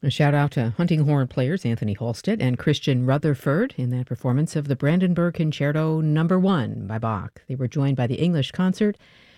A shout out to hunting horn players Anthony Halstead and Christian Rutherford in that performance of the Brandenburg Concerto No. 1 by Bach. They were joined by the English Concert